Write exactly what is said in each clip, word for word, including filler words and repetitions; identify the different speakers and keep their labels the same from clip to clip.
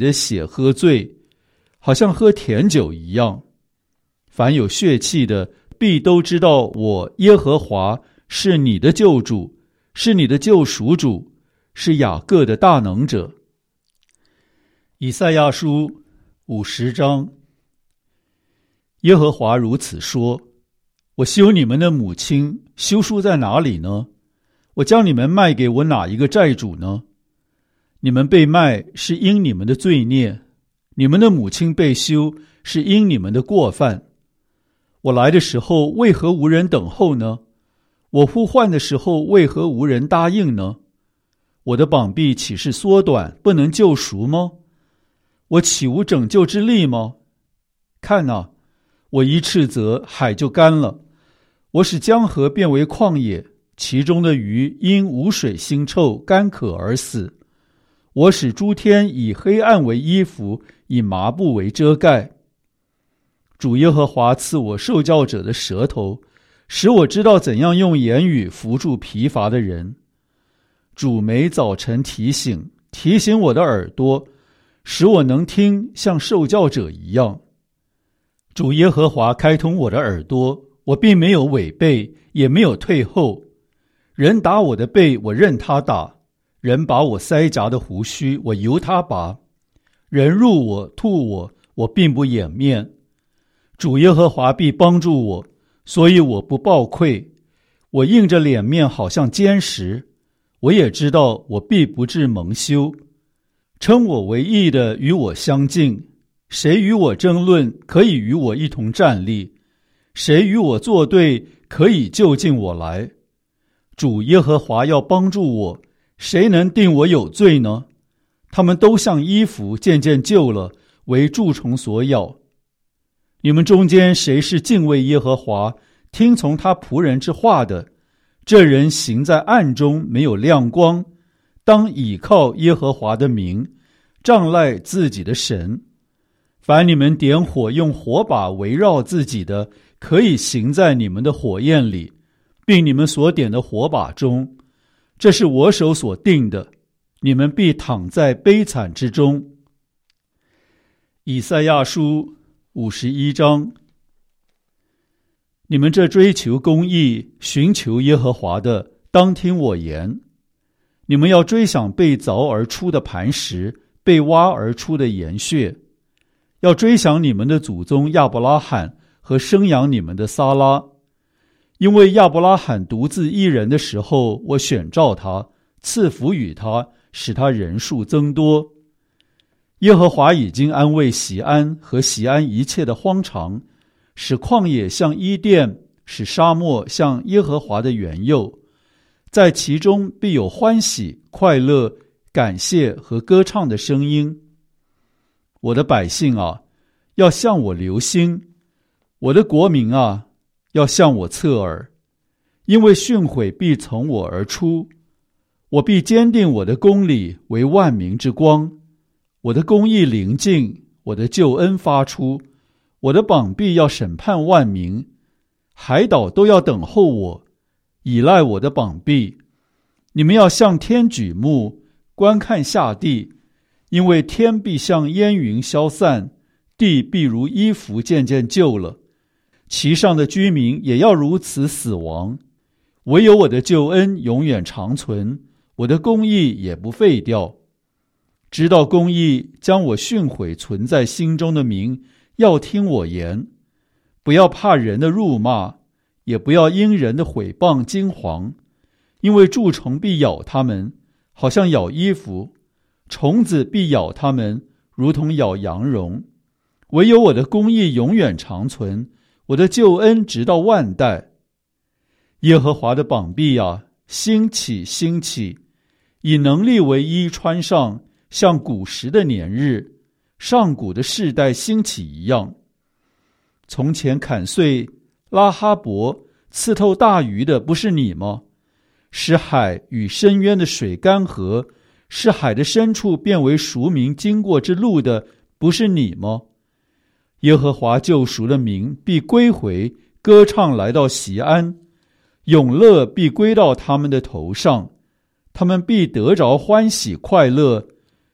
Speaker 1: 的血喝醉，好像喝甜酒一样。凡有血气的，必都知道我耶和华是你的救主，是你的救赎主，是雅各的大能者。以赛亚书五十章。耶和华如此说：我休你们的母亲，休书在哪里呢？我将你们卖给我哪一个债主呢？你们被卖是因你们的罪孽，你们的母亲被休是因你们的过犯。我来的时候为何无人等候呢？我呼唤的时候为何无人答应呢？我的膀臂岂是缩短，不能救赎吗？我岂无拯救之力吗？看哪，我一斥责，海就干了，我使江河变为旷野，其中的鱼因无水腥臭干渴而死。我使诸天以黑暗为衣服，以麻布为遮盖。主耶和华赐我受教者的舌头，使我知道怎样用言语扶助疲乏的人。主每早晨提醒提醒我的耳朵，使我能听像受教者一样。主耶和华开通我的耳朵，我并没有违背，也没有退后。人打我的背，我任他打；人拔我腮颊的胡须，我由他拔；人辱我吐我，我并不掩面。主耶和华必帮助我，所以我不抱愧。我硬着脸面好像坚石，我也知道我必不致蒙羞。称我为义的与我相近，谁与我争论，可以与我一同站立；谁与我作对，可以就近我来。主耶和华要帮助我，谁能定我有罪呢？他们都像衣服渐渐旧了，为蛀虫所咬。你们中间谁是敬畏耶和华，听从他仆人之话的？这人行在暗中，没有亮光，当倚靠耶和华的名，仗赖自己的神。凡你们点火用火把围绕自己的，可以行在你们的火焰里，并你们所点的火把中。这是我手所定的，你们必躺在悲惨之中。以赛亚书五十一章。你们这追求公义、寻求耶和华的，当听我言。你们要追想被凿而出的磐石，被挖而出的岩穴，要追想你们的祖宗亚伯拉罕和生养你们的撒拉。因为亚伯拉罕独自一人的时候，我选召他，赐福与他，使他人数增多。耶和华已经安慰锡安和锡安一切的荒场，使旷野像伊甸，使沙漠像耶和华的园囿。在其中必有欢喜、快乐、感谢和歌唱的声音。我的百姓啊，要向我留心；我的国民啊，要向我侧耳。因为训诲必从我而出，我必坚定我的公理为万民之光。我的公义临近，我的救恩发出，我的膀臂要审判万民。海岛都要等候我，倚赖我的膀臂。你们要向天举目，观看下地，因为天必像烟云消散，地必如衣服渐渐旧了，其上的居民也要如此死亡。唯有我的救恩永远长存，我的公义也不废掉。知道公义将我训诲存在心中的民，要听我言。不要怕人的辱骂，也不要因人的毁谤惊惶，因为蛀虫必咬他们，好像咬衣服；虫子必咬他们，如同咬羊绒。唯有我的公义永远长存，我的救恩直到万代。耶和华的膀臂啊，兴起兴起，以能力为衣穿上，像古时的年日，上古的世代兴起一样。从前砍碎拉哈伯，刺透大鱼的不是你吗？使海与深渊的水干涸，使海的深处变为赎民经过之路的不是你吗？耶和华救赎的民必归回，歌唱来到锡安，永乐必归到他们的头上，他们必得着欢喜快乐，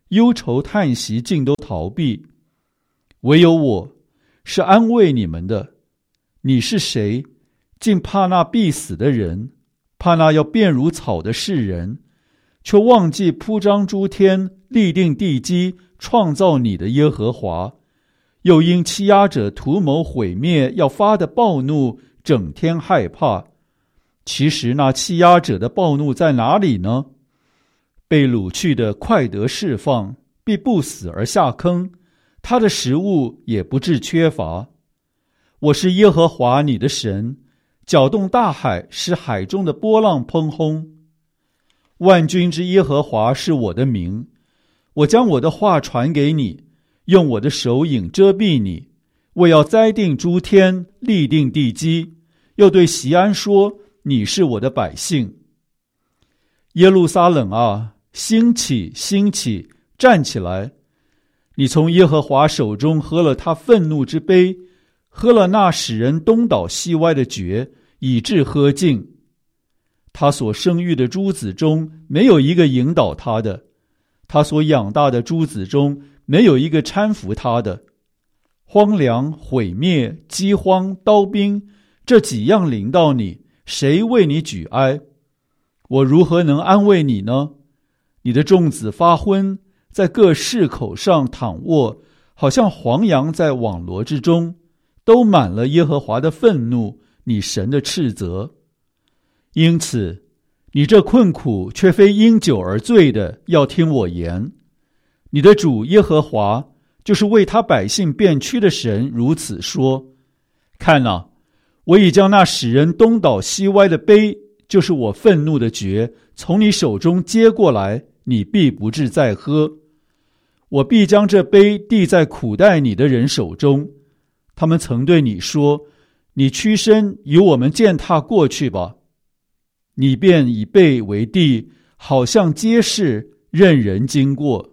Speaker 1: 忧愁叹息尽都逃避。唯有我是安慰你们的。你是谁？竟怕那必死的人，怕那要变如草的世人，却忘记铺张诸天，立定地基，创造你的耶和华，又因欺压者图谋毁灭要发的暴怒，整天害怕。其实那欺压者的暴怒在哪里呢？被掳去的快得释放，必不死而下坑，他的食物也不致缺乏。我是耶和华你的神，搅动大海，使海中的波浪匉跄。万军之耶和华是我的名，我将我的话传给你，用我的手影遮蔽你。我要栽定诸天，立定地基，又对锡安说，你是我的百姓。耶路撒冷啊，兴起，兴起，站起来！你从耶和华手中喝了他愤怒之杯，喝了那使人东倒西歪的爵，以致喝尽。他所生育的诸子中没有一个引导他的，他所养大的诸子中没有一个搀扶他的。荒凉、毁灭、饥荒、刀兵，这几样临到你，谁为你举哀？我如何能安慰你呢？你的众子发昏，在各市口上躺卧，好像黄羊在网罗之中，都满了耶和华的愤怒，你神的斥责。因此，你这困苦却非因酒而醉的，要听我言。你的主耶和华，就是为他百姓变屈的神，如此说：看哪，我已将那使人东倒西歪的杯，就是我愤怒的爵，从你手中接过来，你必不致再喝。我必将这杯递在苦待你的人手中。他们曾对你说，你屈身与我们践踏过去吧。你便以背为地，好像街市，任人经过。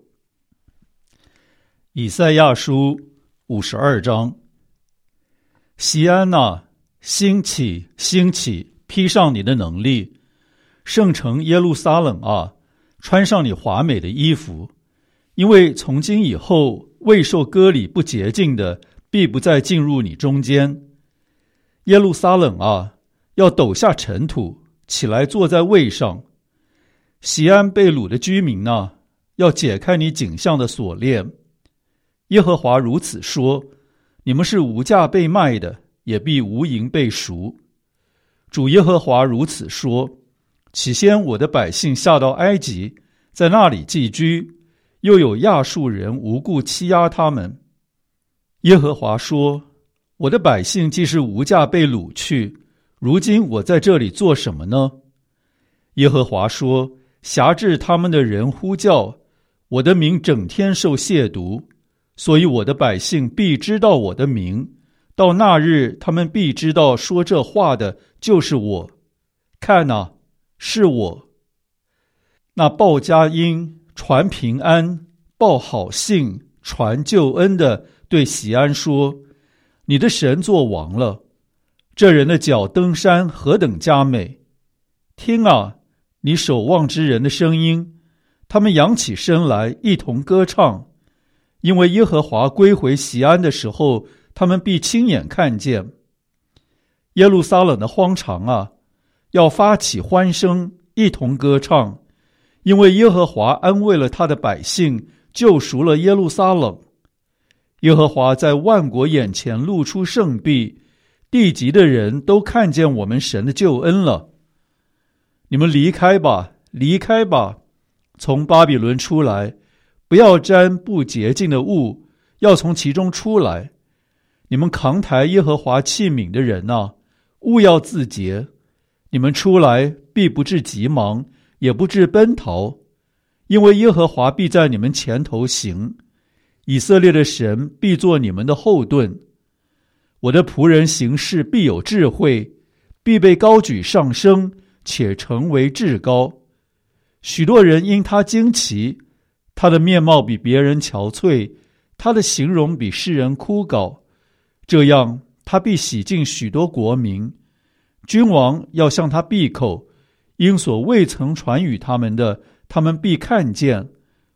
Speaker 1: 以赛亚书五十二章。锡安哪，兴起，兴起，披上你的能力。圣城耶路撒冷啊，穿上你华美的衣服，因为从今以后，未受割礼不洁净的，必不再进入你中间。耶路撒冷啊，要抖下尘土，起来坐在位上。锡安被掳的居民啊，要解开你颈项的锁链。耶和华如此说：你们是无价被卖的，也必无银被赎。主耶和华如此说：起先我的百姓下到埃及，在那里寄居，又有亚述人无故欺压他们。耶和华说：我的百姓既是无价被掳去，如今我在这里做什么呢？耶和华说：辖制他们的人呼叫，我的名整天受亵渎，所以我的百姓必知道我的名，到那日他们必知道说这话的就是我。看哪，是我。那报佳音、传平安、报好信、传救恩的，对锡安说：你的神作王了。这人的脚登山何等佳美！听啊，你守望之人的声音，他们扬起身来，一同歌唱。因为耶和华归回锡安的时候，他们必亲眼看见。耶路撒冷的荒场啊，要发起欢声，一同歌唱，因为耶和华安慰了他的百姓，救赎了耶路撒冷。耶和华在万国眼前露出圣臂，地极的人都看见我们神的救恩了。你们离开吧，离开吧，从巴比伦出来，不要沾不洁净的物，要从其中出来。你们扛抬耶和华器皿的人啊，务要自洁。你们出来必不致急忙，也不致奔逃，因为耶和华必在你们前头行，以色列的神必作你们的后盾。我的仆人行事必有智慧，必被高举上升，且成为至高。许多人因他惊奇，他的面貌比别人憔悴，他的形容比世人枯槁。这样他必洗净许多国民，君王要向他闭口，因所未曾传与他们的，他们必看见。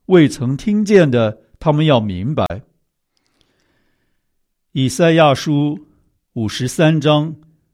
Speaker 1: 未曾听见的，他们要明白。以赛亚书五十三章，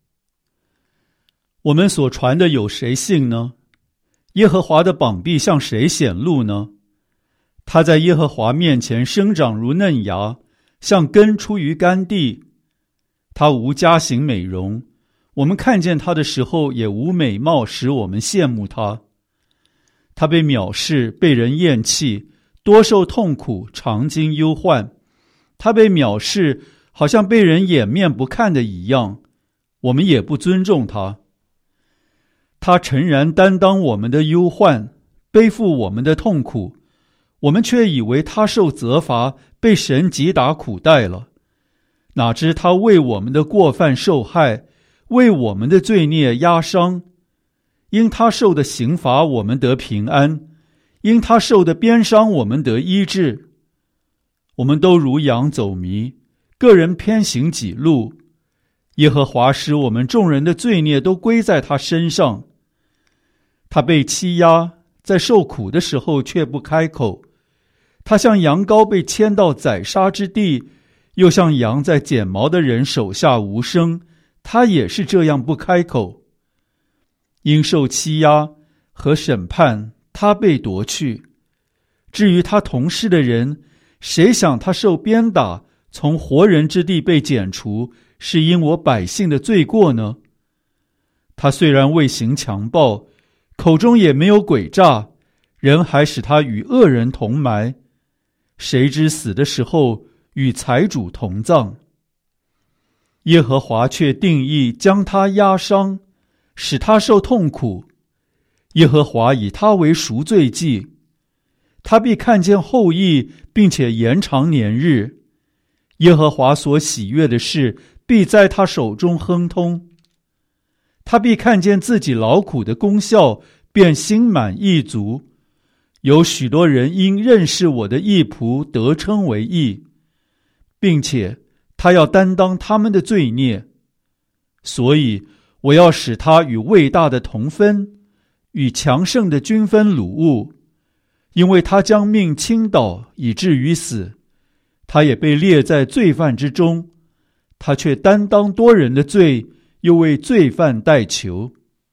Speaker 1: 我们所传的有谁信呢？耶和华的膀臂向谁显露呢？他在耶和华面前生长如嫩芽，像根出于干地。他无佳形美容，我们看见他的时候也无美貌使我们羡慕他。他被藐视，被人厌弃，多受痛苦，常经忧患。他被藐视，好像被人掩面不看的一样，我们也不尊重他。他诚然担当我们的忧患，背负我们的痛苦，我们却以为他受责罚，被神击打苦待了。哪知他为我们的过犯受害，为我们的罪孽压伤。因他受的刑罚，我们得平安；因他受的鞭伤，我们得医治。我们都如羊走迷，个人偏行己路。耶和华使我们众人的罪孽都归在他身上。他被欺压，在受苦的时候却不开口。他像羊羔被牵到宰杀之地，又像羊在剪毛的人手下无声，他也是这样不开口。因受欺压和审判，他被夺去。至于他同事的人，谁想他受鞭打，从活人之地被剪除，是因我百姓的罪过呢？他虽然未行强暴，口中也没有诡诈，人还使他与恶人同埋。谁知死的时候与财主同葬。耶和华却定义将他压伤，使他受痛苦。耶和华以他为赎罪祭，他必看见后裔，并且延长年日。耶和华所喜悦的事，必在他手中亨通。他必看见自己劳苦的功效，便心满意足。有许多人因认识我的义仆得称为义，并且他要担当他们的罪孽。所以我要使他与伟大的同分，与强盛的均分掳物，因为他将命倾倒，以至于死。他也被列在罪犯之中，他却担当多人的罪，又为罪犯代求。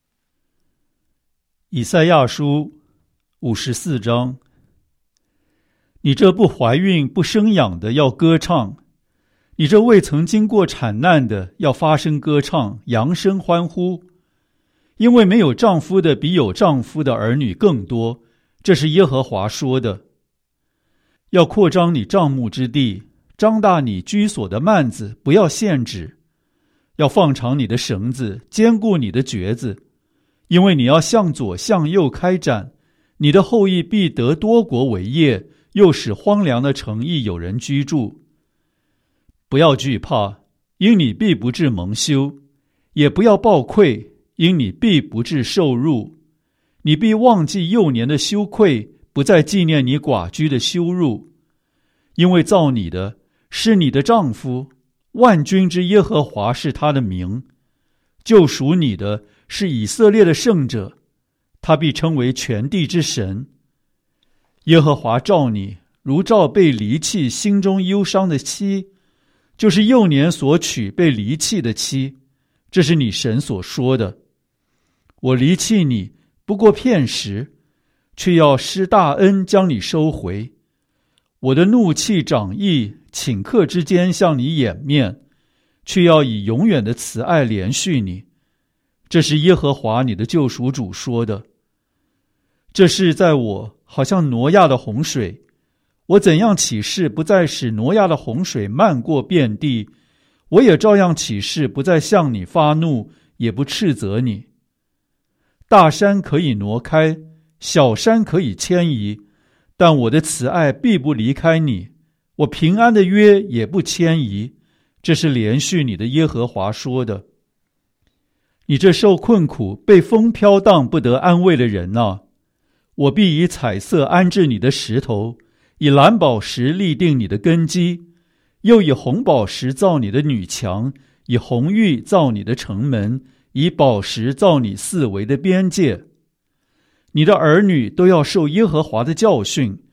Speaker 1: 以赛亚书五十四章，你这不怀孕不生养的要歌唱，你这未曾经过产难的要发声歌唱，扬声欢呼。因为没有丈夫的比有丈夫的儿女更多，这是耶和华说的。要扩张你帐幕之地，张大你居所的幔子，不要限制。要放长你的绳子，坚固你的橛子，因为你要向左向右开展，你的后裔必得多国为业，又使荒凉的城邑有人居住。不要惧怕，因你必不致蒙羞；也不要抱愧，因你必不致受辱。你必忘记幼年的羞愧，不再纪念你寡居的羞辱。因为造你的是你的丈夫，万军之耶和华是他的名。救赎你的是以色列的圣者，他必称为全地之神。耶和华照你，如照被离弃心中忧伤的妻，就是幼年所娶被离弃的妻。这是你神所说的。我离弃你不过片时，却要施大恩将你收回。我的怒气长溢，顷刻之间向你掩面，却要以永远的慈爱连续你。这是耶和华你的救赎主说的。这事在我好像挪亚的洪水，我怎样起誓不再使挪亚的洪水漫过遍地，我也照样起誓不再向你发怒，也不斥责你。大山可以挪开，小山可以迁移，但我的慈爱必不离开你，我平安的约也不迁移。这是连续你的耶和华说的。你这受困苦被风飘荡不得安慰的人啊，我必以彩色安置你的石头，以蓝宝石立定你的根基，又以红宝石造你的女墙，以红玉造你的城门，以宝石造你四围的边界。你的儿女都要受耶和华的教训，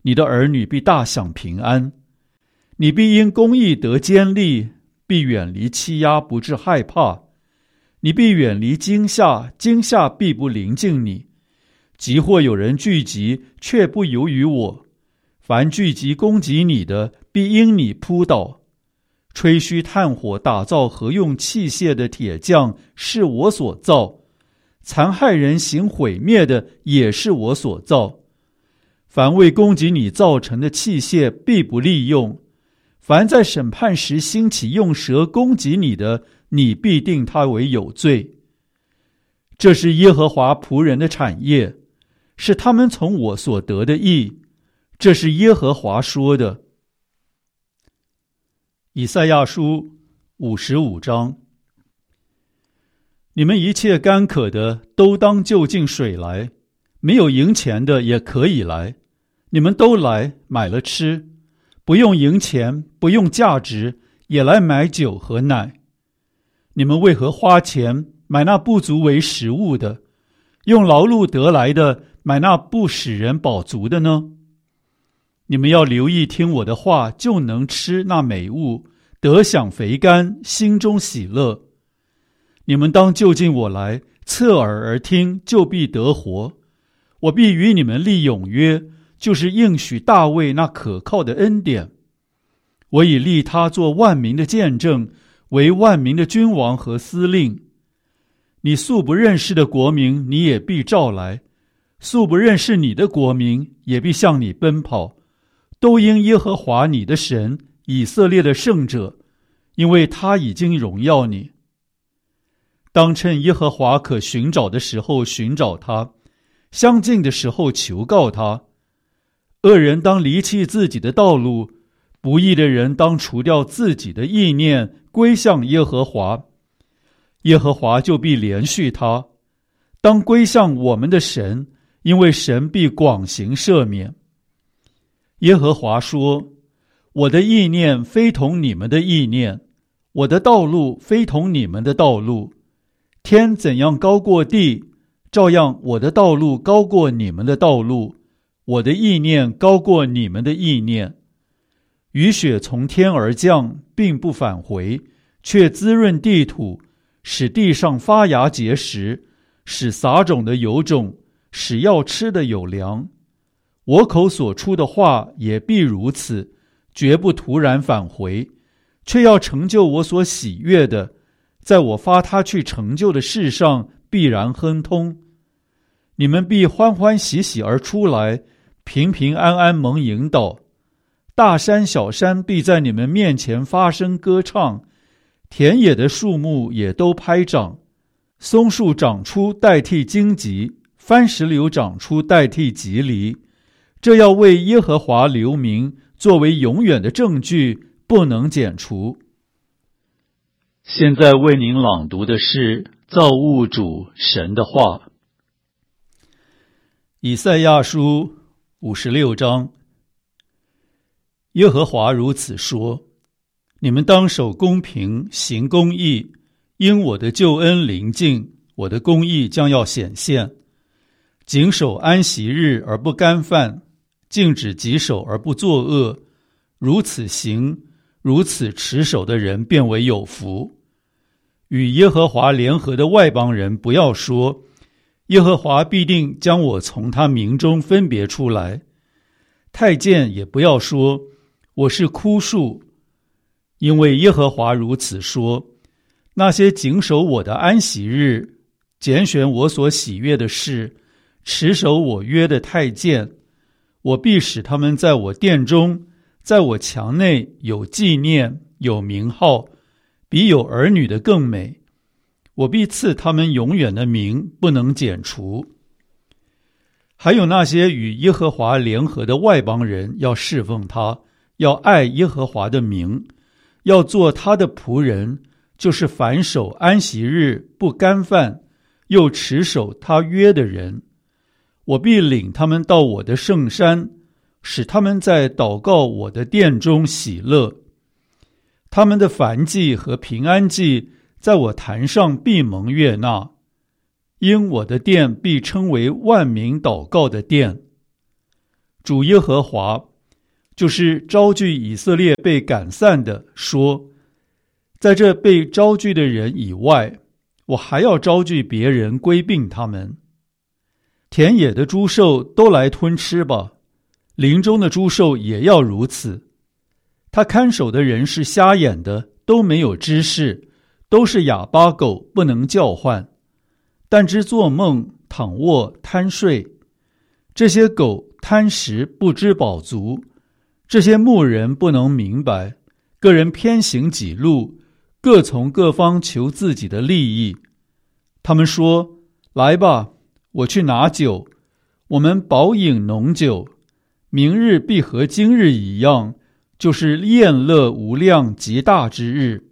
Speaker 1: 你的儿女必大享平安。你必因公义得坚立，必远离欺压，不致害怕。你必远离惊吓，惊吓必不临近你。即或有人聚集，却不由于我。凡聚集攻击你的，必因你扑倒。吹嘘炭火打造合用器械的铁匠，是我所造；残害人行毁灭的，也是我所造。凡为攻击你造成的器械，必不利用。凡在审判时兴起用舌攻击你的，你必定他为有罪。这是耶和华仆人的产业，是他们从我所得的义。这是耶和华说的。以赛亚书五十五章。你们一切干渴的，都当就近水来；没有银钱的也可以来。你们都来，买了吃，不用银钱，不用价值，也来买酒和奶。你们为何花钱买那不足为食物的，用劳碌得来的买那不使人饱足的呢？你们要留意听我的话，就能吃那美物，得享肥甘，心中喜乐。你们当就近我来，侧耳而听，就必得活。我必与你们立永约，就是应许大卫那可靠的恩典。我已立他做万民的见证，为万民的君王和司令。你素不认识的国民，你也必召来；素不认识你的国民，也必向你奔跑。都因耶和华你的神，以色列的圣者，因为他已经荣耀你。当趁耶和华可寻找的时候寻找他，相近的时候求告他。恶人当离弃自己的道路，不义的人当除掉自己的意念，归向耶和华。耶和华就必连续他。当归向我们的神，因为神必广行赦免。耶和华说：我的意念非同你们的意念，我的道路非同你们的道路。天怎样高过地，照样我的道路高过你们的道路，我的意念高过你们的意念。雨雪从天而降，并不返回，却滋润地土，使地上发芽结实，使撒种的有种，使要吃的有粮。我口所出的话也必如此，绝不突然返回，却要成就我所喜悦的，在我发他去成就的事上必然亨通。你们必欢欢喜喜而出来，平平安安蒙引导。大山小山必在你们面前发声歌唱，田野的树木也都拍掌。松树长出代替荆棘，番石榴长出代替棘藜。这要为耶和华留名，作为永远的证据，不能剪除。现在为您朗读的是造物主神的话。以赛亚书五十六章。耶和华如此说：你们当守公平，行公义，因我的救恩临近，我的公义将要显现。谨守安息日而不干犯，禁止己手而不作恶，如此行，如此持守的人便为有福。与耶和华联合的外邦人不要说，耶和华必定将我从他民中分别出来。太监也不要说，我是枯树，因为耶和华如此说：那些谨守我的安息日，拣选我所喜悦的事，持守我约的太监，我必使他们在我殿中，在我墙内有纪念，有名号，比有儿女的更美。我必赐他们永远的名，不能剪除。还有那些与耶和华联合的外邦人，要侍奉他，要爱耶和华的名，要做他的仆人，就是凡守安息日，不干犯，又持守他约的人。我必领他们到我的圣山，使他们在祷告我的殿中喜乐。他们的燔祭和平安祭，在我坛上必蒙悦纳，因我的殿必称为万民祷告的殿。 主耶和华，就是招聚以色列被赶散的，说，在这被招聚的人以外，我还要招聚别人归并他们。田野的诸兽都来吞吃吧，林中的诸兽也要如此。他看守的人是瞎眼的，都没有知识，都是哑巴狗，不能叫唤，但知做梦，躺卧，贪睡。这些狗贪食，不知饱足，这些牧人不能明白，个人偏行己路，各从各方求自己的利益。他们说，来吧，我去拿酒，我们饱饮浓酒，明日必和今日一样，就是宴乐无量极大之日。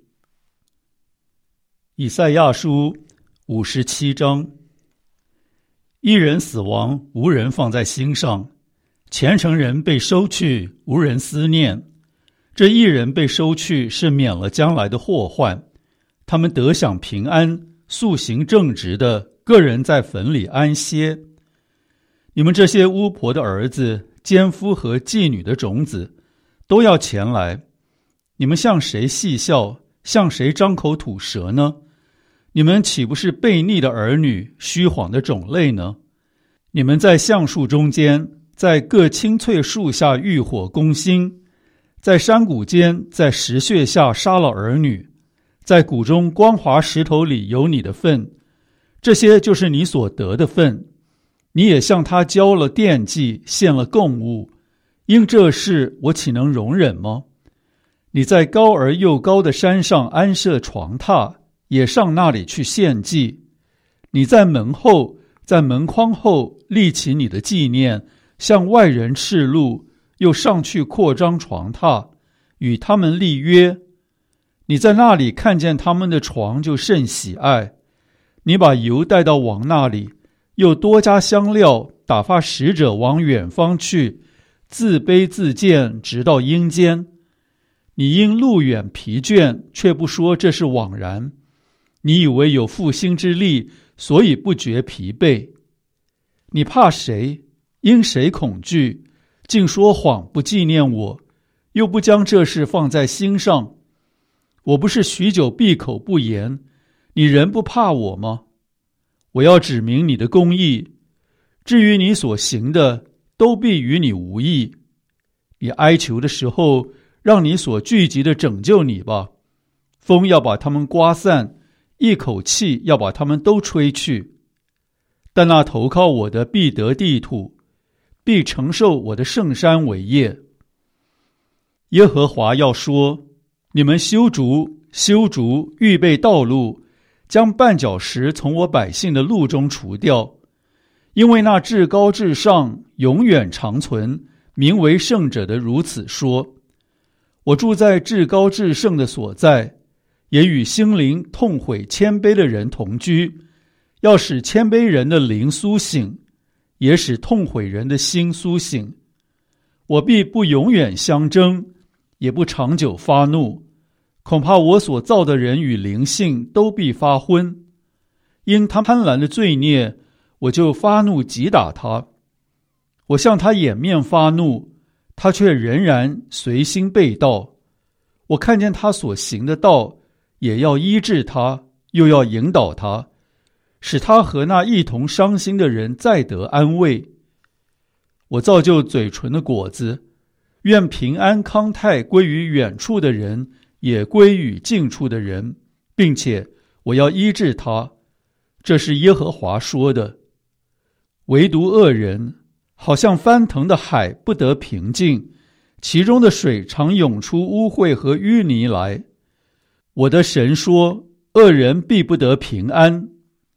Speaker 1: 以赛亚书五十七章。一人死亡，无人放在心上；虔诚人被收去，无人思念。这一人被收去，是免了将来的祸患。他们得享平安，素行正直的，个人在坟里安歇。你们这些巫婆的儿子、奸夫和妓女的种子，都要前来。你们向谁戏笑，向谁张口吐舌呢？你们岂不是悖逆的儿女，虚谎的种类呢？你们在橡树中间，在各青翠树下浴火攻心，在山谷间，在石穴下杀了儿女，在谷中光滑石头里有你的份，这些就是你所得的份。你也向他交了奠祭，献了供物，因这事我岂能容忍吗？你在高而又高的山上安设床榻，也上那里去献祭。你在门后，在门框后立起你的纪念，向外人示录，又上去扩张床榻，与他们立约。你在那里看见他们的床，就甚喜爱。你把油带到王那里，又多加香料，打发使者往远方去，自卑自贱，直到阴间。你因路远疲倦，却不说这是枉然。你以为有复兴之力，所以不觉疲惫。你怕谁？因谁恐惧？竟说谎，不纪念我，又不将这事放在心上。我不是许久闭口不言，你仍不怕我吗？我要指明你的公义，至于你所行的，都必与你无益。你哀求的时候，让你所聚集的拯救你吧。风要把他们刮散，一口气要把他们都吹去。但那投靠我的必得地土，必承受我的圣山为业。耶和华要说，你们修筑修筑，预备道路，将绊脚石从我百姓的路中除掉。因为那至高至上，永远长存，名为圣者的如此说，我住在至高至圣的所在，也与心灵痛悔谦卑的人同居，要使谦卑人的灵苏醒，也使痛悔人的心苏醒。我必不永远相争，也不长久发怒，恐怕我所造的人与灵性都必发昏。因他贪婪的罪孽，我就发怒击打他。我向他掩面发怒，他却仍然随心背道。我看见他所行的道，也要医治他，又要引导他，使他和那一同伤心的人再得安慰。我造就嘴唇的果子，愿平安康泰归于远处的人，也归于近处的人，并且我要医治他。这是耶和华说的。唯独恶人，好像翻腾的海，不得平静，其中的水常涌出污秽和淤泥来。我的神说，恶人必不得平安。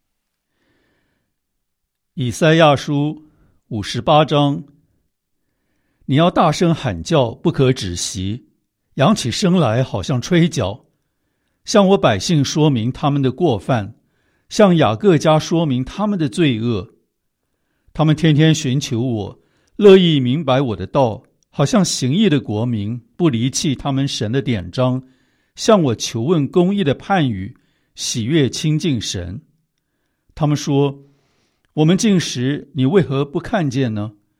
Speaker 1: 以赛亚书五十八章。你要大声喊叫，不可止息，扬起声来，好像吹角，向我百姓说明他们的过犯，向雅各家说明他们的罪恶。他们天天寻求我，乐意明白我的道，好像行义的国民，不离弃他们神的典章，向我求问公义的判语，喜悦亲近神。他们说，我们进食，你为何不看见呢？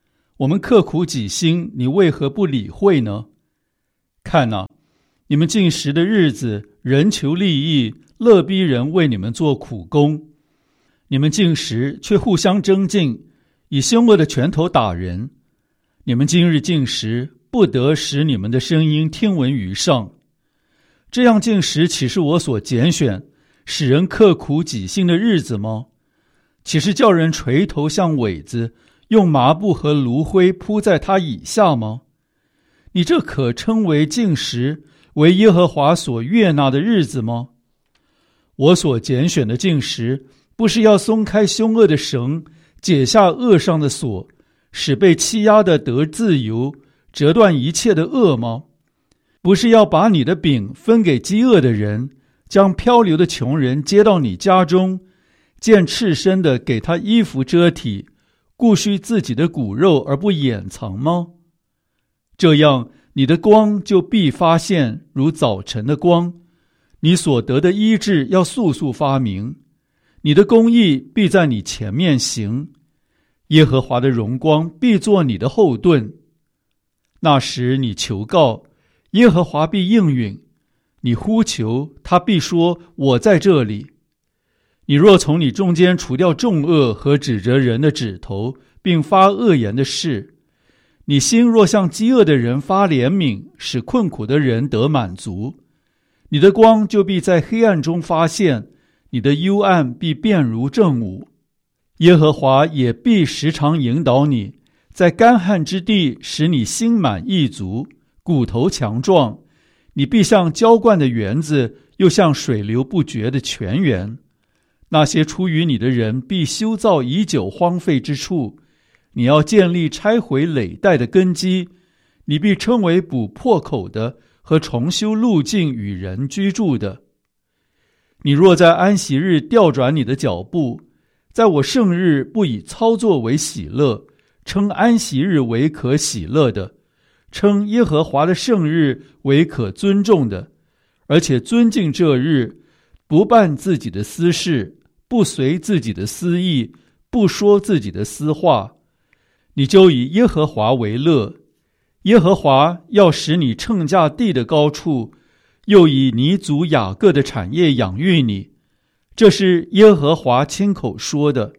Speaker 1: 我们刻苦己心，你为何不理会呢？看哪，你们进食的日子，人求利益，乐逼人为你们做苦工。你们进食，却互相争竞，以凶恶的拳头打人。你们今日进食，不得使你们的声音听闻于上。这样进食，岂是我所拣选，使人刻苦己心的日子吗？岂是叫人垂头像苇子，用麻布和炉灰铺在他以下吗？你这可称为进食，为耶和华所悦纳的日子吗？我所拣选的进食，不是要松开凶恶的绳，解下恶上的锁，使被欺压的得自由，折断一切的恶吗？不是要把你的饼分给饥饿的人，将漂流的穷人接到你家中，见赤身的给他衣服遮体，顾恤自己的骨肉而不掩藏吗？这样，你的光就必发现，如早晨的光，你所得的医治要速速发明，你的公义必在你前面行，耶和华的荣光必作你的后盾。那时你求告，耶和华必应允，你呼求，他必说，我在这里。你若从你中间除掉重恶和指着人的指头，并发恶言的事，你心若向饥饿的人发怜悯，使困苦的人得满足，你的光就必在黑暗中发现，你的幽暗必变如正午。耶和华也必时常引导你，在干旱之地使你心满意足，骨头强壮，你必像浇灌的园子，又像水流不绝的泉源。那些出于你的人必修造已久荒废之处，你要建立拆毁累代的根基，你必称为补破口的和重修路径与人居住的。你若在安息日调转你的脚步，在我圣日不以操作为喜乐，称安息日为可喜乐的，称耶和华的圣日为可尊重的，而且尊敬这日，不办自己的私事，不随自己的私意，不说自己的私话，你就以耶和华为乐。耶和华要使你乘驾地的高处，又以你祖雅各的产业养育你，这是耶和华亲口说的。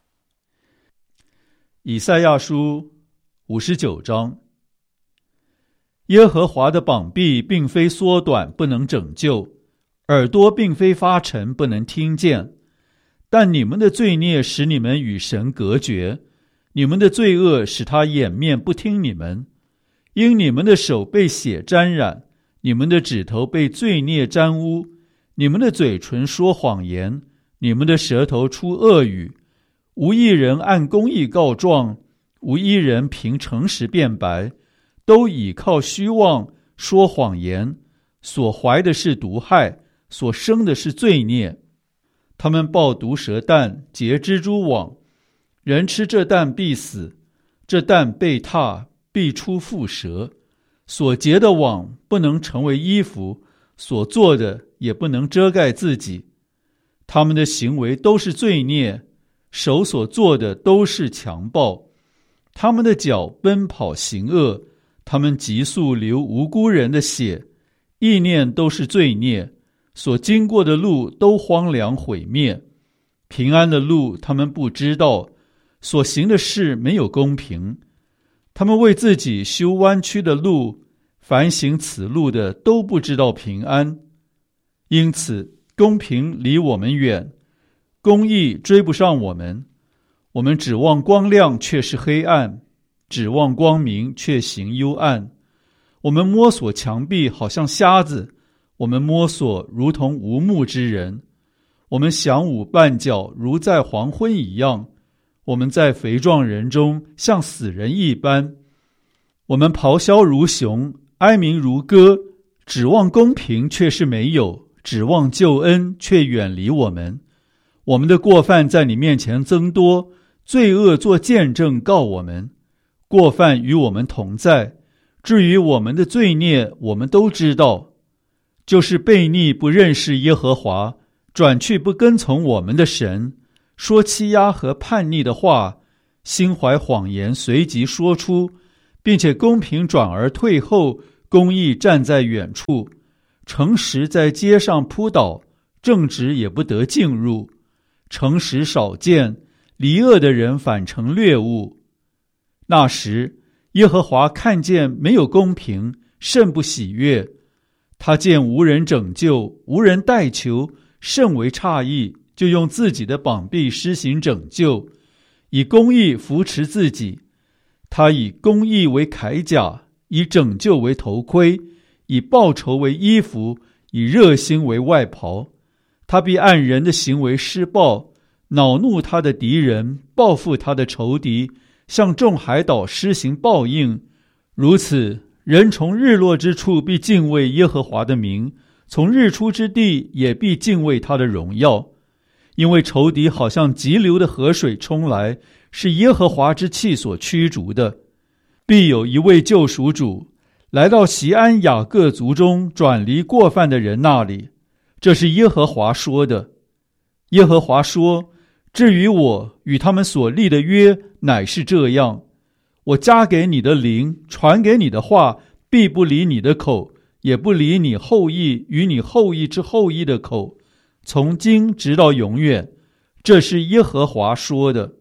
Speaker 1: 以赛亚书五十九章。耶和华的膀臂并非缩短，不能拯救；耳朵并非发沉，不能听见。但你们的罪孽使你们与神隔绝，你们的罪恶使他掩面不听你们。因你们的手被血沾染，你们的指头被罪孽沾污，你们的嘴唇说谎言，你们的舌头出恶语。无一人按公义告状，无一人凭诚实辩白，都倚靠虚妄，说谎言，所怀的是毒害，所生的是罪孽。他们抱毒蛇蛋，结蜘蛛网，人吃这蛋必死，这蛋被踏，必出蝮蛇。所结的网不能成为衣服，所做的也不能遮盖自己。他们的行为都是罪孽，手所做的都是强暴。他们的脚奔跑行恶，他们急速流无辜人的血，意念都是罪孽，所经过的路都荒凉毁灭。平安的路他们不知道，所行的事没有公平。他们为自己修弯曲的路，凡行此路的都不知道平安。因此公平离我们远，公义追不上我们。我们指望光亮，却是黑暗；指望光明，却行幽暗。我们摸索墙壁，好像瞎子；我们摸索，如同无目之人。我们响舞绊脚，如在黄昏一样。我们在肥壮人中，像死人一般。我们咆哮如熊，哀鸣如歌，指望公平，却是没有；指望救恩，却远离我们。我们的过犯在你面前增多，罪恶做见证告我们。过犯与我们同在，至于我们的罪孽，我们都知道，就是悖逆不认识耶和华，转去不跟从我们的神，说欺压和叛逆的话， 心怀谎言随即说出，并且公平转而退后，公义站在远处，诚实在街上扑倒，正直也不得进入，诚实少见，离恶的人反成掠物。那时耶和华看见没有公平，甚不喜悦，他见无人拯救，无人代求，甚为诧异，就用自己的膀臂施行拯救，以公义扶持自己。他以公义为铠甲，以拯救为头盔，以报仇为衣服，以热心为外袍。他必按人的行为施报，恼怒他的敌人，报复他的仇敌，向众海岛施行报应。如此，人从日落之处必敬畏耶和华的名，从日出之地也必敬畏他的荣耀。因为仇敌好像急流的河水冲来，是耶和华之气所驱逐的。必有一位救赎主来到锡安雅各族中转离过犯的人那里，这是耶和华说的。耶和华说，至于我与他们所立的约乃是这样，我加给你的灵，传给你的话，必不离你的口，也不离你后裔与你后裔之后裔的口，从今直到永远，这是耶和华说的。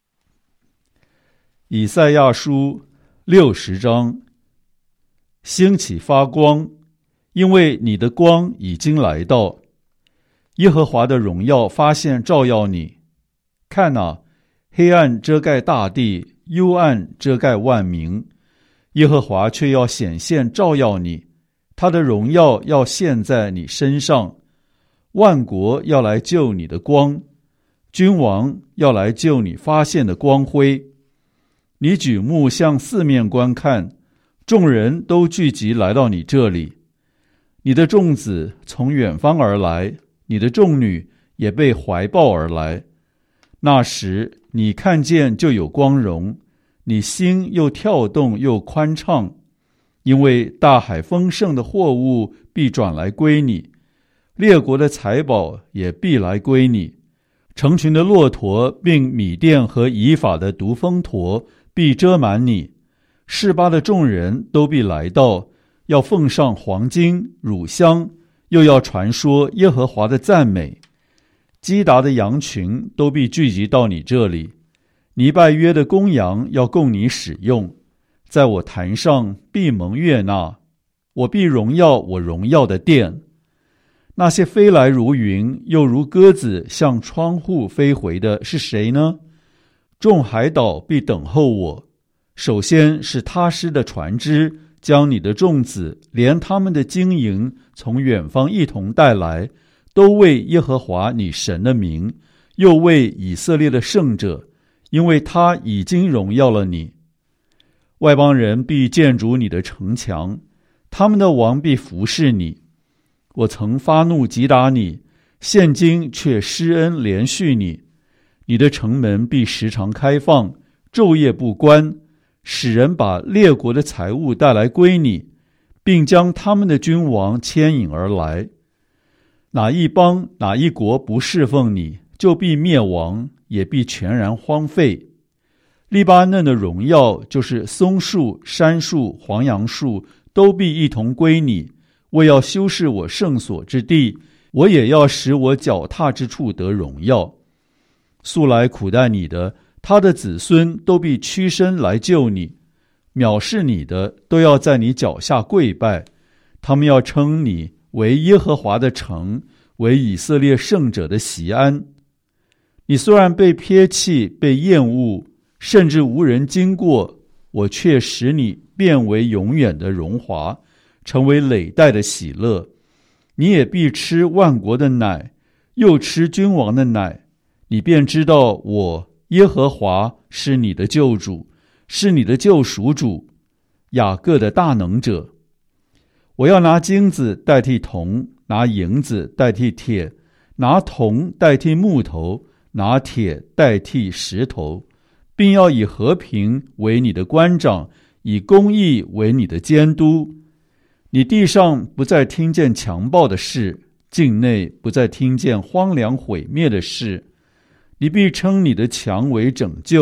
Speaker 1: 以赛亚书六十章。兴起发光，因为你的光已经来到。耶和华的荣耀发现照耀你。看哪，黑暗遮盖大地，幽暗遮盖万民，耶和华却要显现照耀你，他的荣耀要现在你身上。万国要来救你的光，君王要来救你发现的光辉。你举目向四面观看，众人都聚集来到你这里。你的众子从远方而来，你的众女也被怀抱而来。那时你看见就有光荣，你心又跳动又宽畅，因为大海丰盛的货物必转来归你，列国的财宝也必来归你。成群的骆驼并米甸和以法的独峰驼必遮满你，示巴的众人都必来到，要奉上黄金乳香，又要传说耶和华的赞美。基达的羊群都必聚集到你这里，尼拜约的公羊要供你使用，在我坛上必蒙悦纳，我必荣耀我荣耀的殿。那些飞来如云，又如鸽子向窗户飞回的是谁呢？众海岛必等候我。首先是他施的船只，将你的众子连他们的金银从远方一同带来，都为耶和华你神的名，又为以色列的圣者，因为他已经荣耀了你。外邦人必建筑你的城墙，他们的王必服侍你。我曾发怒击打你，现今却施恩连续你。你的城门必时常开放，昼夜不关，使人把列国的财物带来归你，并将他们的君王牵引而来。哪一邦哪一国不侍奉你，就必灭亡，也必全然荒废。利巴嫩的荣耀，就是松树、杉树、黄杨树，都必一同归你。为要修饰我圣所之地，我也要使我脚踏之处得荣耀。素来苦待你的，他的子孙都必屈身来救你，藐视你的都要在你脚下跪拜。他们要称你为耶和华的城，为以色列圣者的锡安。你虽然被撇弃，被厌恶，甚至无人经过，我却使你变为永远的荣华，成为累代的喜乐。你也必吃万国的奶，又吃君王的奶，你便知道我耶和华是你的救主，是你的救赎主，雅各的大能者。我要拿金子代替铜，拿银子代替铁，拿铜代替木头，拿铁代替石头，并要以和平为你的官长，以公义为你的监督。你地上不再听见强暴的事，境内不再听见荒凉毁灭的事。你必称你的墙为拯救，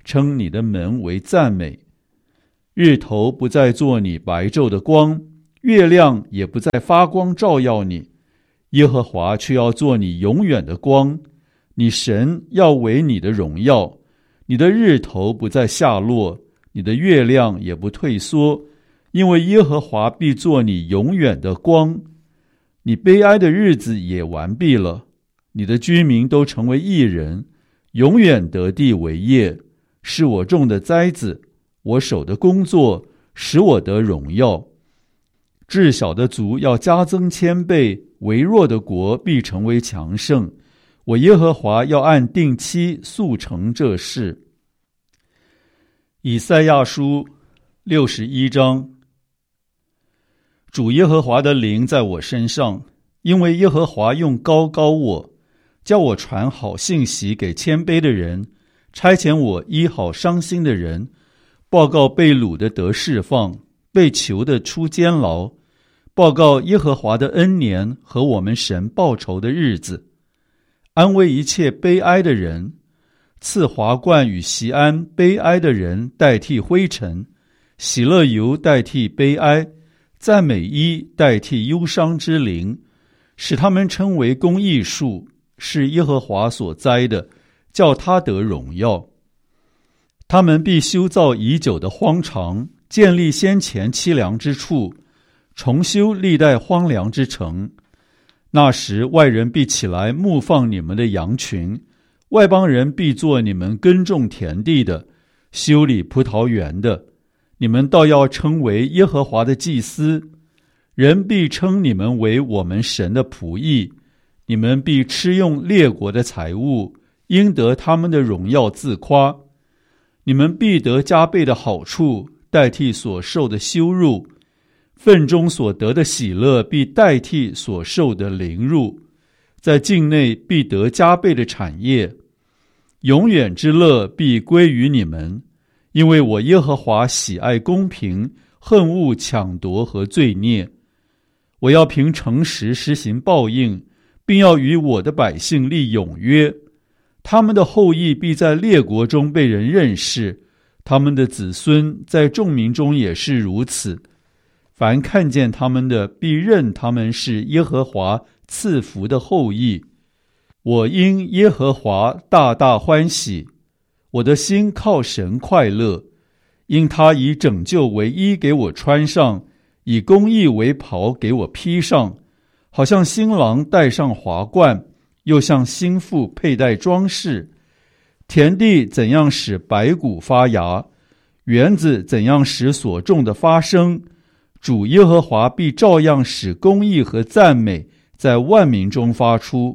Speaker 1: 称你的门为赞美。日头不再做你白昼的光，月亮也不再发光照耀你，耶和华却要做你永远的光，你神要为你的荣耀。你的日头不再下落，你的月亮也不退缩，因为耶和华必做你永远的光。你悲哀的日子也完毕了，你的居民都成为义人，永远得地为业，是我种的栽子，我手的工作，使我得荣耀。至小的族要加增千倍，微弱的国必成为强盛。我耶和华要按定期速成这事。以赛亚书六十一章。主耶和华的灵在我身上，因为耶和华用膏膏我，叫我传好信息给谦卑的人，差遣我医好伤心的人，报告被掳的得释放，被囚的出监牢，报告耶和华的恩年和我们神报仇的日子，安慰一切悲哀的人，赐华冠与锡安悲哀的人代替灰尘，喜乐油代替悲哀，赞美衣代替忧伤之灵，使他们称为公义树，是耶和华所栽的，叫他得荣耀。他们必修造已久的荒场，建立先前凄凉之处，重修历代荒凉之城。那时外人必起来牧放你们的羊群，外邦人必做你们耕种田地的，修理葡萄园的。你们倒要称为耶和华的祭司，人必称你们为我们神的仆役。你们必吃用列国的财物，应得他们的荣耀自夸。你们必得加倍的好处，代替所受的羞辱。份中所得的喜乐必代替所受的凌辱，在境内必得加倍的产业。永远之乐必归于你们，因为我耶和华喜爱公平，恨恶抢夺和罪孽。我要凭诚实施行报应，并要与我的百姓立永约。他们的后裔必在列国中被人认识，他们的子孙在众民中也是如此。凡看见他们的，必认他们是耶和华赐福的后裔。我因耶和华大大欢喜，我的心靠神快乐，因他以拯救为衣给我穿上，以公义为袍给我披上，好像新郎戴上华冠，又像新妇佩戴装饰。田地怎样使白骨发芽，园子怎样使所种的发生，主耶和华必照样使公义和赞美在万民中发出。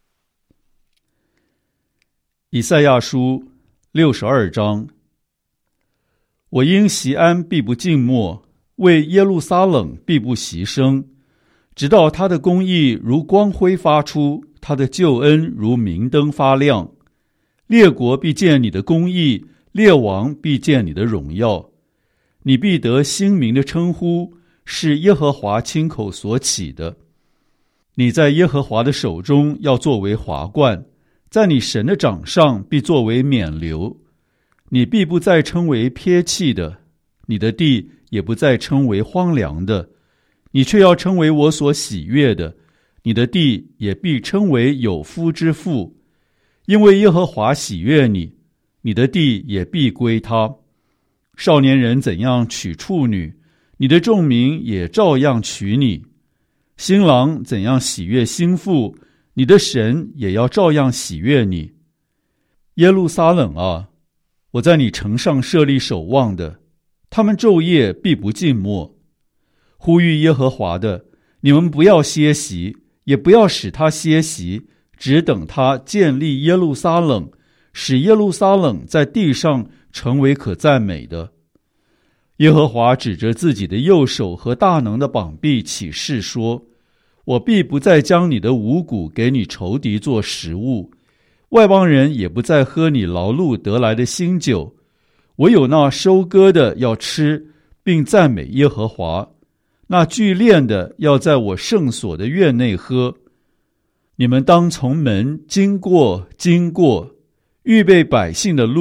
Speaker 1: 以赛亚书六十二章。我因锡安必不静默，为耶路撒冷必不息声，直到他的公义如光辉发出，他的救恩如明灯发亮。列国必见你的公义，列王必见你的荣耀。你必得新名的称呼，是耶和华亲口所起的。你在耶和华的手中要作为华冠，在你神的掌上必作为冕旒。你必不再称为撇弃的，你的地也不再称为荒凉的，你却要称为我所喜悦的，你的地也必称为有夫之妇。因为耶和华喜悦你，你的地也必归他。少年人怎样娶处女，你的众民也照样娶你。新郎怎样喜悦新妇，你的神也要照样喜悦你。耶路撒冷啊，我在你城上设立守望的，他们昼夜必不静默。呼吁耶和华的，你们不要歇息，也不要使他歇息，只等他建立耶路撒冷，使耶路撒冷在地上成为可赞美的。耶和华指着自己的右手和大能的膀臂起誓说，我必不再将你的五谷给你仇敌做食物，外邦人也不再喝你劳碌得来的新酒，唯有那收割的要吃，并赞美耶和华，那聚炼的要在我圣所的院内喝。你们当从门经过经过，预备百姓的路，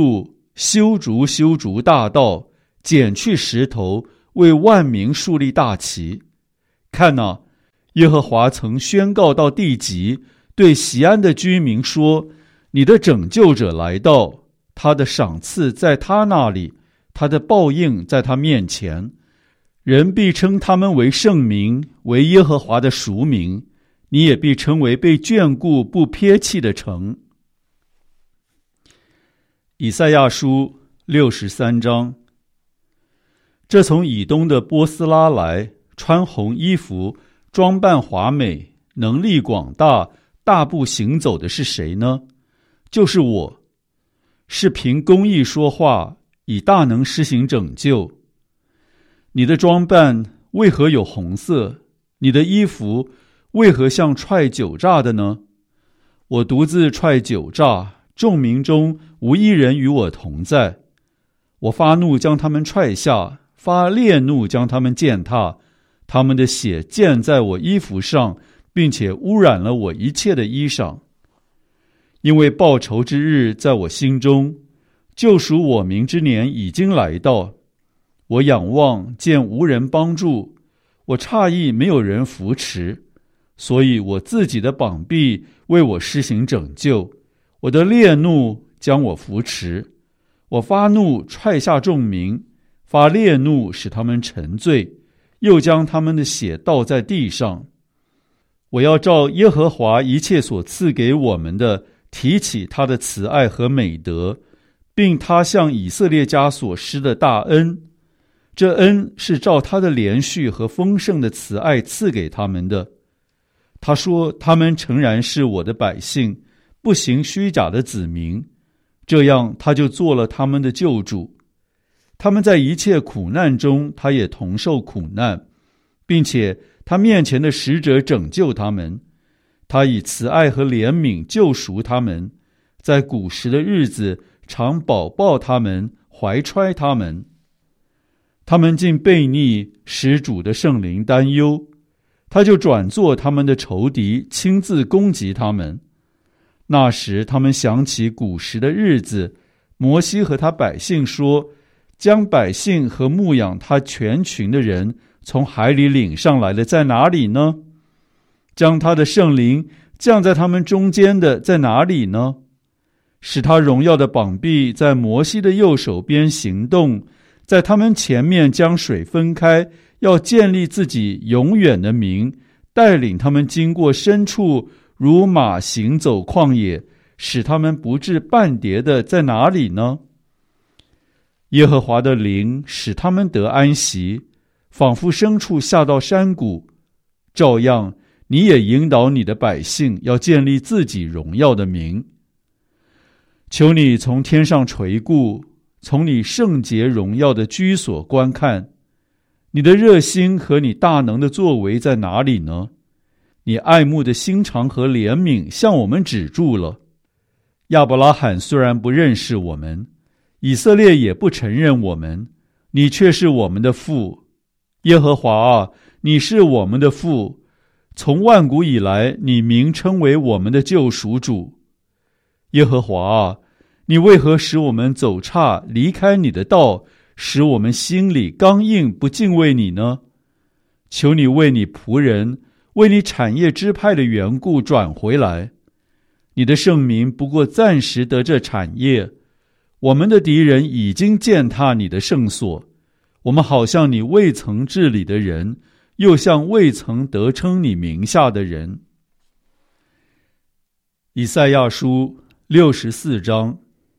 Speaker 1: 修筑修筑大道，剪去石头，为万民树立大旗。看哪，耶和华曾宣告到地极，对锡安的居民说，你的拯救者来到，他的赏赐在他那里，他的报应在他面前。人必称他们为圣民，为耶和华的赎民，你也必称为被眷顾不撇弃的城。以赛亚书六十三章。这从以东的波斯拉来，穿红衣服，装扮华美，能力广大，大步行走的是谁呢？就是我，是凭公义说话，以大能施行拯救。你的装扮为何有红色？你的衣服为何像踹酒榨的呢？我独自踹酒榨，众民中无一人与我同在。我发怒将他们踹下，发烈怒将他们践踏，他们的血溅在我衣服上，并且污染了我一切的衣裳。因为报仇之日在我心中，救赎我民之年已经来到。我仰望见无人帮助，我诧异没有人扶持，所以我自己的膀臂为我施行拯救，我的烈怒将我扶持。我发怒踹下众民，发烈怒使他们沉醉，又将他们的血倒在地上。我要照耶和华一切所赐给我们的，提起他的慈爱和美德，并他向以色列家所施的大恩。这恩是照他的连续和丰盛的慈爱赐给他们的。他说，他们诚然是我的百姓，不行虚假的子民，这样他就做了他们的救主。他们在一切苦难中，他也同受苦难，并且他面前的使者拯救他们。他以慈爱和怜悯救赎他们，在古时的日子常保抱他们，怀揣他们。他们竟悖逆，使主的圣灵担忧，他就转作他们的仇敌，亲自攻击他们。那时他们想起古时的日子，摩西和他百姓说，将百姓和牧养他全群的人从海里领上来的在哪里呢？将他的圣灵降在他们中间的在哪里呢？使他荣耀的膀臂在摩西的右手边行动，在他们前面将水分开，要建立自己永远的名，带领他们经过深处，如马行走旷野，使他们不致半跌的在哪里呢？耶和华的灵使他们得安息，仿佛牲畜下到山谷。照样你也引导你的百姓，要建立自己荣耀的名。求你从天上垂顾，从你圣洁荣耀的居所观看，你的热心和你大能的作为在哪里呢？你爱慕的心肠和怜悯向我们止住了。亚伯拉罕虽然不认识我们，以色列也不承认我们，你却是我们的父。耶和华啊，你是我们的父，从万古以来，你名称为我们的救赎主。耶和华啊，你为何使我们走岔，离开你的道，使我们心里刚硬，不敬畏你呢？求你为你仆人，为你产业支派的缘故转回来。你的圣民不过暂时得这产业，我们的敌人已经践踏你的圣所。我们好像你未曾治理的人，又像未曾得称你名下的人。以赛亚书六十四章。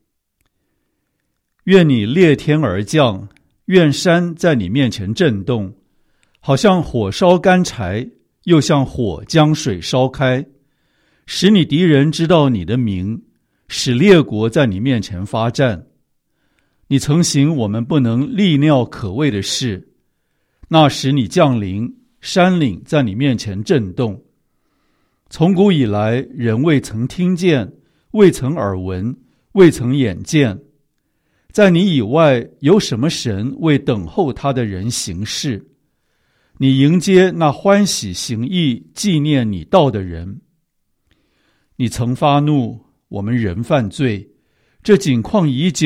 Speaker 1: 愿你裂天而降，愿山在你面前震动，好像火烧干柴，又像火将水烧开，使你敌人知道你的名，使列国在你面前发战。你曾行我们不能力料可畏的事，那时你降临，山岭在你面前震动。从古以来，人未曾听见，未曾耳闻，未曾眼见。在你以外，有什么神为等候他的人行事？你迎接那欢喜行义、纪念你道的人。你曾发怒，我们人犯罪，这景况已久，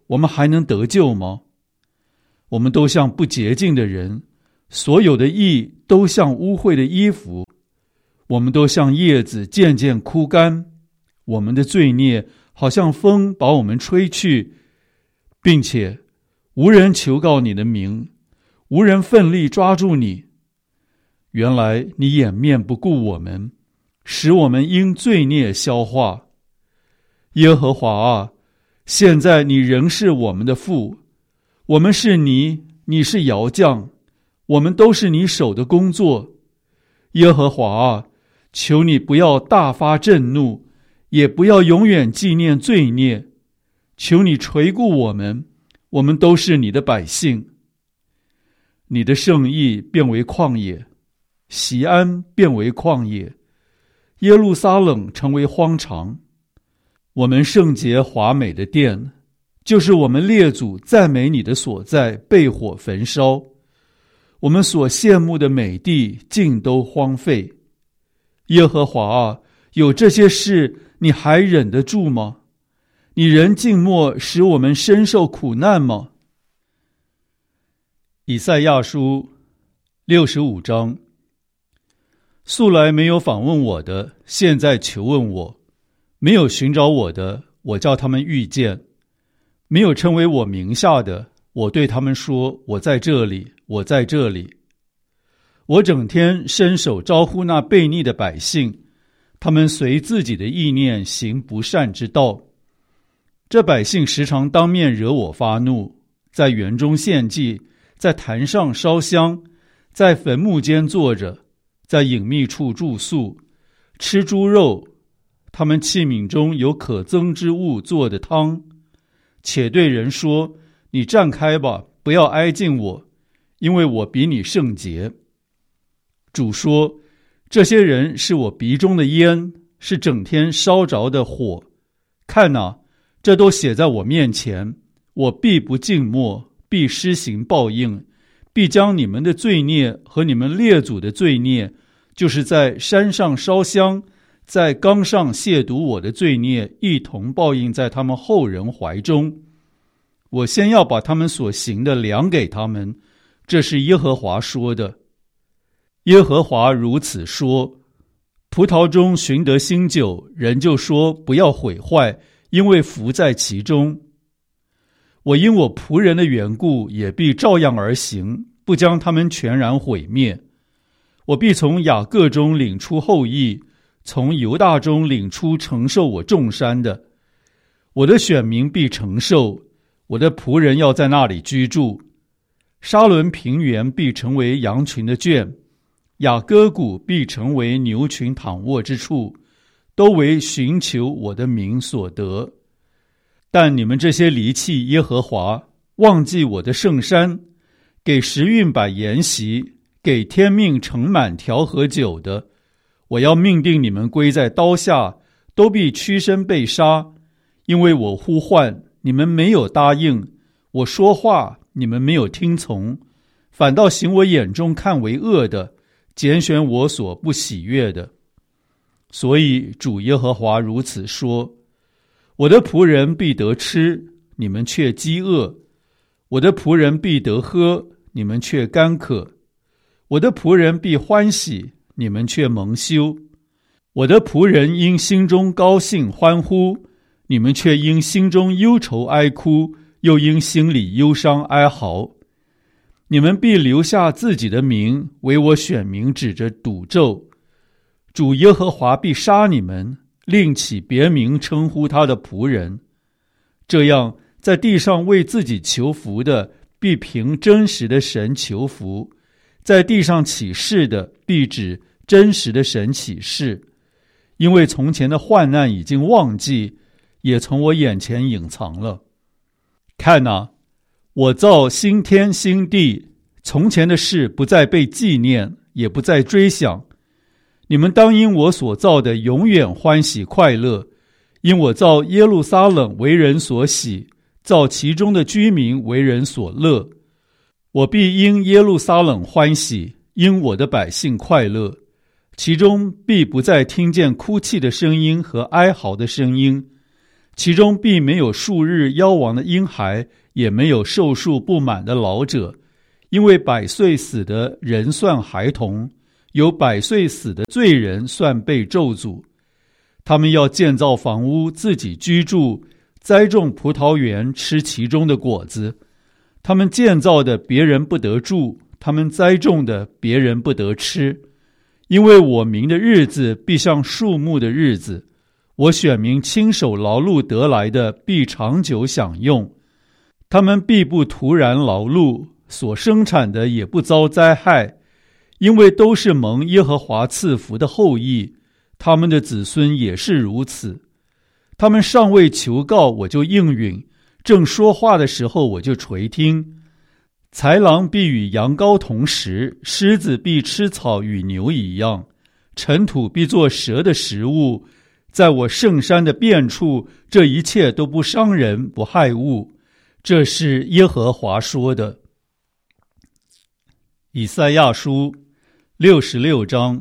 Speaker 1: 我们还能得救吗？我们都像不洁净的人，所有的义都像污秽的衣服，我们都像叶子渐渐枯干，我们的罪孽好像风把我们吹去，并且无人求告你的名，无人奋力抓住你。原来你掩面不顾我们，使我们因罪孽消化。耶和华啊，现在你仍是我们的父，我们是泥，你是窑匠，我们都是你手的工作。耶和华啊，求你不要大发震怒，也不要永远纪念罪孽，求你垂顾我们，我们都是你的百姓。你的圣意变为旷野，锡安变为旷野，耶路撒冷成为荒场。我们圣洁华美的殿，就是我们列祖赞美你的所在，被火焚烧。我们所羡慕的美地尽都荒废。耶和华啊，有这些事你还忍得住吗？你仍静默，使我们深受苦难吗？以赛亚书六十五章。素来没有访问我的，现在求问我；没有寻找我的，我叫他们遇见；没有称为我名下的，我对他们说：我在这里，我在这里。我整天伸手招呼那悖逆的百姓，他们随自己的意念行不善之道。这百姓时常当面惹我发怒，在园中献祭，在坛上烧香，在坟墓间坐着，在隐秘处住宿，吃猪肉，他们器皿中有可憎之物做的汤，且对人说：你站开吧，不要挨近我，因为我比你圣洁。主说：这些人是我鼻中的烟，是整天烧着的火。看哪，这都写在我面前，我必不静默，必施行报应，必将你们的罪孽和你们列祖的罪孽，就是在山上烧香，在冈上亵渎我的罪孽，一同报应在他们后人怀中。我先要把他们所行的量给他们，这是耶和华说的。耶和华如此说：葡萄中寻得新酒，人就说不要毁坏，因为福在其中。我因我仆人的缘故，也必照样而行，不将他们全然毁灭。我必从雅各中领出后裔，从犹大中领出承受我众山的。我的选民必承受，我的仆人要在那里居住。沙伦平原必成为羊群的圈，雅各谷必成为牛群躺卧之处，都为寻求我的名所得。但你们这些离弃耶和华，忘记我的圣山，给时运摆筵席，给天命盛满调和酒的，我要命定你们归在刀下，都必屈身被杀。因为我呼唤，你们没有答应；我说话，你们没有听从，反倒行我眼中看为恶的，拣选我所不喜悦的。所以主耶和华如此说：我的仆人必得吃，你们却饥饿；我的仆人必得喝，你们却干渴；我的仆人必欢喜，你们却蒙羞；我的仆人因心中高兴欢呼，你们却因心中忧愁哀哭，又因心里忧伤哀嚎。你们必留下自己的名，为我选民指着赌咒。主耶和华必杀你们，另起别名称呼他的仆人。这样，在地上为自己求福的，必凭真实的神求福；在地上起誓的，必指真实的神起誓。因为从前的患难已经忘记，也从我眼前隐藏了。看哪，我造新天新地，从前的事不再被纪念，也不再追想。你们当因我所造的永远欢喜快乐，因我造耶路撒冷为人所喜，造其中的居民为人所乐。我必因耶路撒冷欢喜，因我的百姓快乐，其中必不再听见哭泣的声音和哀嚎的声音。 其中必没有数日夭亡的婴孩，也没有寿数不满的老者，因为百岁死的人算孩童，有百岁死的罪人算被咒诅。他们要建造房屋，自己居住，栽种葡萄园，吃其中的果子。他们建造的别人不得住，他们栽种的别人不得吃。因为我民的日子必像树木的日子，我选民亲手劳碌得来的必长久享用。他们必不突然劳碌，所生产的也不遭灾害，因为都是蒙耶和华赐福的后裔，他们的子孙也是如此。他们尚未求告，我就应允；正说话的时候，我就垂听。豺狼必与羊羔同食，狮子必吃草与牛一样，尘土必作蛇的食物。在我圣山的遍处，这一切都不伤人，不害物。这是耶和华说的。以赛亚书六十六章。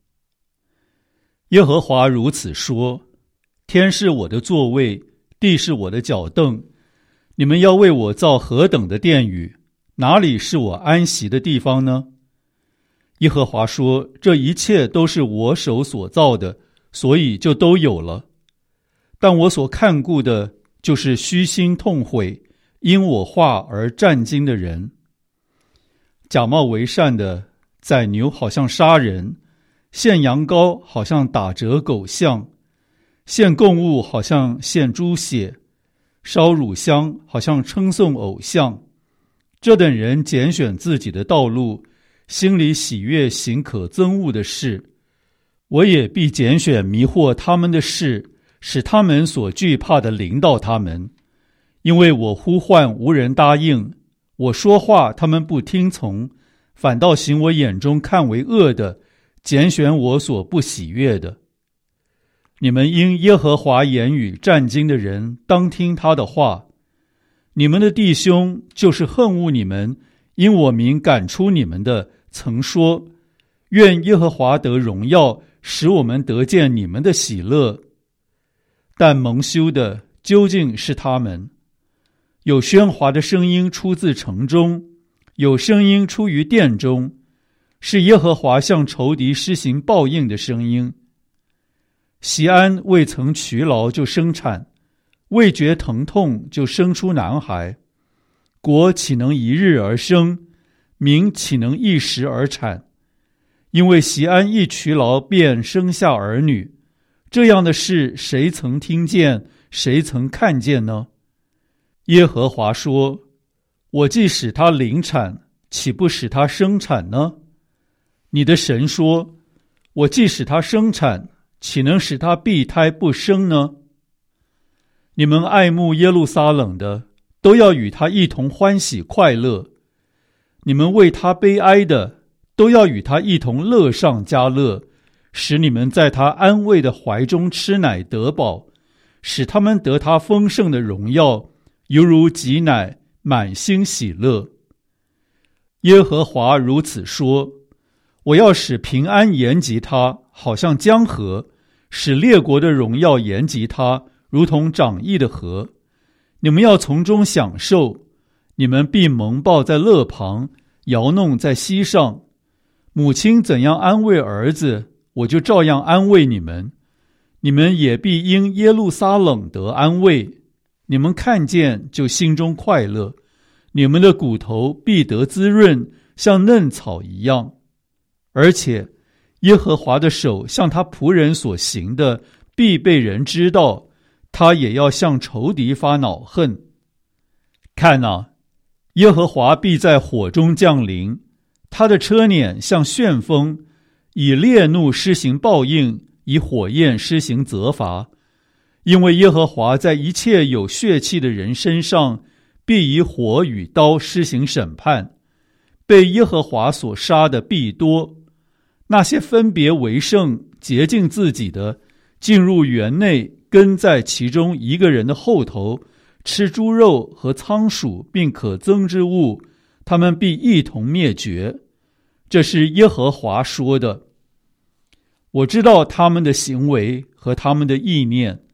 Speaker 1: 耶和华如此说：天是我的座位，地是我的脚凳。你们要为我造何等的殿宇？哪里是我安息的地方呢？耶和华说：这一切都是我手所造的，所以就都有了。但我所看顾的，就是虚心痛悔，因我话而战惊的人。假冒为善的宰牛好像杀人，献羊羔好像打折狗象，献供物好像献猪血，烧乳香好像称颂偶像。这等人拣选自己的道路，心里喜悦行可憎恶的事。我也必拣选迷惑他们的事，使他们所惧怕的临到他们。因为我呼唤无人答应，我说话他们不听从，反倒行我眼中看为恶的，拣选我所不喜悦的。你们因耶和华言语战惊的人，当听他的话。你们的弟兄，就是恨恶你们，因我名赶出你们的，曾说：愿耶和华得荣耀，使我们得见你们的喜乐。但蒙羞的究竟是他们。有喧哗的声音出自城中，有声音出于殿中，是耶和华向仇敌施行报应的声音。锡安未曾劬劳就生产，未觉疼痛就生出男孩。国岂能一日而生？民岂能一时而产？因为锡安一劬劳便生下儿女，这样的事谁曾听见，谁曾看见呢？耶和华说：我既使他临产，岂不使他生产呢？你的神说：我既使他生产，岂能使他闭胎不生呢？你们爱慕耶路撒冷的，都要与他一同欢喜快乐；你们为他悲哀的，都要与他一同乐上加乐，使你们在他安慰的怀中吃奶得饱，使他们得他丰盛的荣耀，犹如挤奶，满心喜乐。耶和华如此说：我要使平安延及他，好像江河；使列国的荣耀延及他，如同涨溢的河。你们要从中享受，你们必蒙抱在勒旁，摇弄在膝上。母亲怎样安慰儿子，我就照样安慰你们。你们也必因耶路撒冷得安慰。你们看见就心中快乐，你们的骨头必得滋润，像嫩草一样。而且耶和华的手向他仆人所行的，必被人知道，他也要向仇敌发恼恨。看啊，耶和华必在火中降临，他的车辇像旋风，以烈怒施行报应，以火焰施行责罚。因为耶和华在一切有血气的人身上，必以火与刀施行审判。被耶和华所杀的必多。那些分别为圣、洁净自己的，进入园内，跟在其中一个人的后头，吃猪肉和仓鼠并可憎之物，他们必一同灭绝。这是耶和华说的。我知道他们的行为和他们的意念，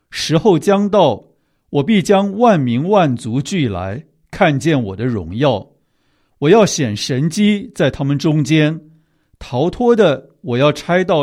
Speaker 1: 时候将到，我必将万民万族聚来，看见我的荣耀。我要显神迹在他们中间，逃脱的我要差到